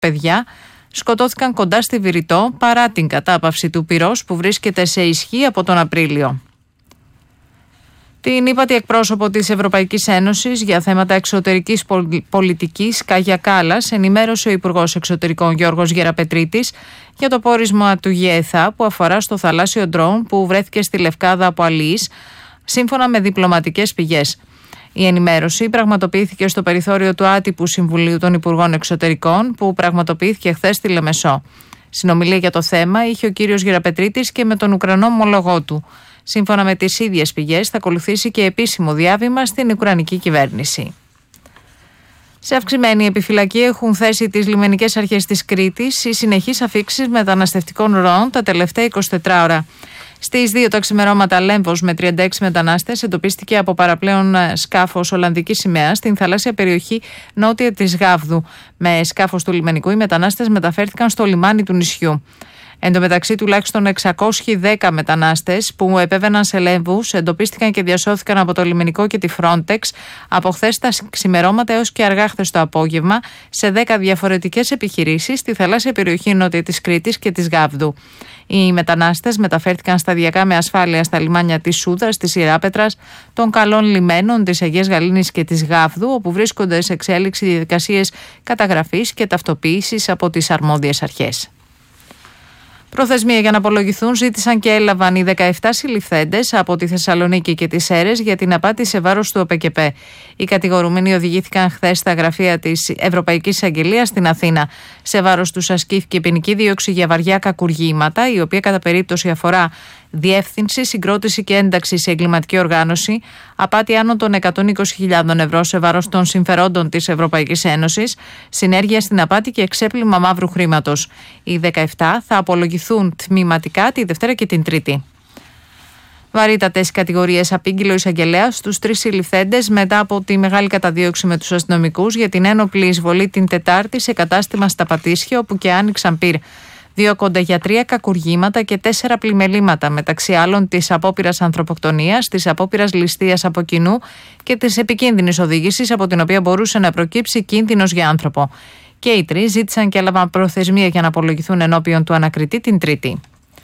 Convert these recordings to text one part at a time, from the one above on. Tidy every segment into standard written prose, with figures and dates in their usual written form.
παιδιά σκοτώθηκαν κοντά στη Βηρητό παρά την κατάπαυση του πυρός που βρίσκεται σε ισχύ από τον Απρίλιο. Την ύπατη εκπρόσωπο της Ευρωπαϊκής Ένωσης για θέματα εξωτερικής πολιτικής, Κάγια Κάλλας, ενημέρωσε ο Υπουργός Εξωτερικών Γιώργος Γεραπετρίτης για το πόρισμα του ΓΕΘΑ που αφορά στο θαλάσσιο ντρόουν που βρέθηκε στη Λευκάδα από αλλοίς, σύμφωνα με διπλωματικές πηγές. Η ενημέρωση πραγματοποιήθηκε στο περιθώριο του άτυπου Συμβουλίου των Υπουργών Εξωτερικών που πραγματοποιήθηκε χθες στη Λεμεσό. Συνομιλία για το θέμα είχε ο κύριος Γεραπετρίτης και με τον Ουκρανό ομολογό του. Σύμφωνα με τις ίδιες πηγές, θα ακολουθήσει και επίσημο διάβημα στην Ουκρανική κυβέρνηση. Σε αυξημένη επιφυλακή έχουν θέσει τις λιμενικές αρχές της Κρήτης οι συνεχείς αφίξεις μεταναστευτικών ροών τα τελευταία 24 ώρα. Στις 2 τα ξημερώματα, Λέμβος με 36 μετανάστες εντοπίστηκε από παραπλέον σκάφος Ολλανδικής σημαίας στην θαλάσσια περιοχή νότια της Γάβδου. Με σκάφος του λιμενικού, οι μετανάστες μεταφέρθηκαν στο λιμάνι του νησιού. Εν τω μεταξύ, τουλάχιστον 610 μετανάστες που επέβαιναν σε Λέμβους εντοπίστηκαν και διασώθηκαν από το λιμενικό και τη Frontex από χθες τα ξημερώματα έως και αργά χθες το απόγευμα σε 10 διαφορετικές επιχειρήσεις στη θαλάσσια περιοχή νότια της Κρήτης και της Γάβδου. Οι μετανάστες μεταφέρθηκαν σταδιακά με ασφάλεια στα λιμάνια της Σούδας, της Ιράπετρας, των καλών λιμένων της Αγίας Γαλήνης και της Γάβδου, όπου βρίσκονται σε εξέλιξη διαδικασίες καταγραφής και ταυτοποίησης από τις αρμόδιες αρχές. Προθεσμία για να απολογηθούν ζήτησαν και έλαβαν οι 17 συλληφθέντες από τη Θεσσαλονίκη και τις Σέρρες για την απάτη σε βάρος του ΟΠΕΚΕΠΕ. Οι κατηγορούμενοι οδηγήθηκαν χθες στα γραφεία της Ευρωπαϊκής Εισαγγελίας στην Αθήνα. Σε βάρος τους ασκήθηκε ποινική δίωξη για βαριά κακουργήματα, η οποία κατά περίπτωση αφορά διεύθυνση, συγκρότηση και ένταξη σε εγκληματική οργάνωση, απάτη άνω των 120.000 ευρώ σε βάρος των συμφερόντων της Ευρωπαϊκής Ένωσης, συνέργεια στην απάτη και εξέπλυμα μαύρου χρήματος. Οι 17 θα απολογηθούν τμηματικά τη Δευτέρα και την Τρίτη. Βαρύτατες κατηγορίες απήγγειλε ο εισαγγελέας στους 3 συλληφθέντες μετά από τη μεγάλη καταδίωξη με τους αστυνομικούς για την ένοπλη εισβολή την Τετάρτη σε κατάστημα στα Πατήσια, όπου και άνοιξαν πυρ. Διώκονται για 3 κακουργήματα και 4 πλημελήματα, μεταξύ άλλων της απόπειρας ανθρωποκτονίας, της απόπειρας ληστείας από κοινού και της επικίνδυνης οδήγησης, από την οποία μπορούσε να προκύψει κίνδυνος για άνθρωπο. Και οι 3 ζήτησαν και έλαβαν προθεσμία για να απολογηθούν ενώπιον του ανακριτή την Τρίτη.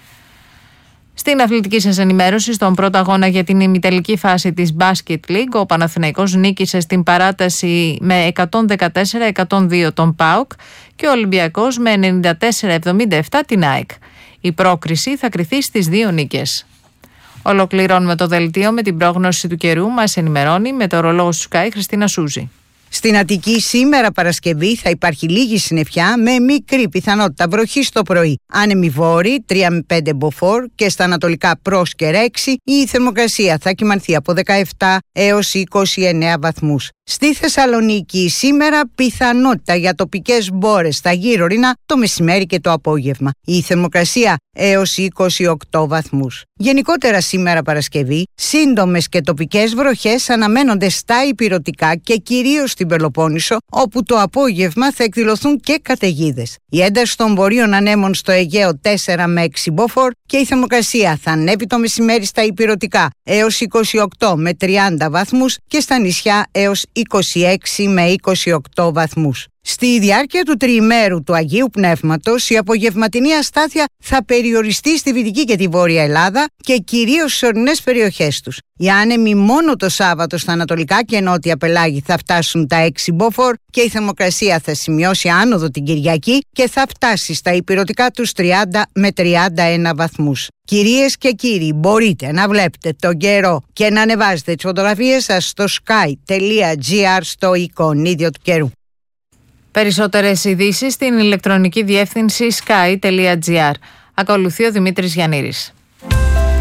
Στην αθλητική σας ενημέρωση, στον πρώτο αγώνα για την ημιτελική φάση της Basket League, ο Παναθηναϊκός νίκησε στην παράταση με 114-102 τον ΠΑΟΚ και ο Ολυμπιακός με 94-77 την ΑΕΚ. Η πρόκριση θα κριθεί στις 2 νίκες. Ολοκληρώνουμε το δελτίο με την πρόγνωση του καιρού. Μας ενημερώνει μετεωρολόγος του Sky Χριστίνα Σούζη. Στην Αττική σήμερα Παρασκευή θα υπάρχει λίγη συννεφιά με μικρή πιθανότητα βροχής το πρωί. Άνεμη βόρη 3 με 5 μποφόρ και στα ανατολικά πρόσκαιρα 6 η θερμοκρασία θα κυμανθεί από 17 έως 29 βαθμούς. Στη Θεσσαλονίκη σήμερα πιθανότητα για τοπικές μπόρες στα γύρω-ρήνα το μεσημέρι και το απόγευμα. Η θερμοκρασία έως 28 βαθμούς. Γενικότερα σήμερα Παρασκευή, σύντομες και τοπικές βροχές αναμένονται στα ηπειρωτικά και κυρίως στην Πελοπόννησο, όπου το απόγευμα θα εκδηλωθούν και καταιγίδες. Η ένταση των βορείων ανέμων στο Αιγαίο 4 με 6 μποφόρ και η θερμοκρασία θα ανέβει το μεσημέρι στα ηπειρωτικά έως 28 με 30 βαθμούς και στα νησιά έως 26 με 28 βαθμούς. Στη διάρκεια του τριημέρου του Αγίου Πνεύματος, η απογευματινή αστάθεια θα περιοριστεί στη Δυτική και τη Βόρεια Ελλάδα και κυρίως στις ορεινές περιοχές τους. Οι άνεμοι μόνο το Σάββατο στα ανατολικά και νότια πελάγη θα φτάσουν τα 6 μποφόρ και η θερμοκρασία θα σημειώσει άνοδο την Κυριακή και θα φτάσει στα ηπειρωτικά τους 30 με 31 βαθμούς. Κυρίες και κύριοι, μπορείτε να βλέπετε τον καιρό και να ανεβάζετε τις φωτογραφίες σας στο sky.gr στο εικονίδιο του καιρού. Περισσότερες ειδήσεις στην ηλεκτρονική διεύθυνση sky.gr. Ακολουθεί ο Δημήτρης Γιαννήρης.